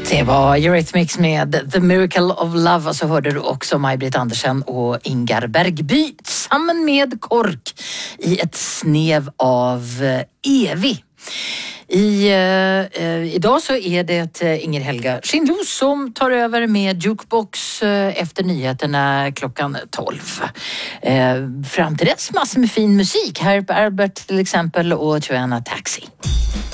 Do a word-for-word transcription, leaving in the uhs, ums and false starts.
Det var Eurythmics med The Miracle of Love, och så hörde du också Maj-Britt Andersen och Ingar Bergby samman med Kork i ett snev av Evig. I, eh, idag så är det Inger Helga Schindlos som tar över med Jukebox eh, efter nyheterna klockan tolv. Eh, fram till dess massor med fin musik. Herb Albert till exempel och Joanna Taxi.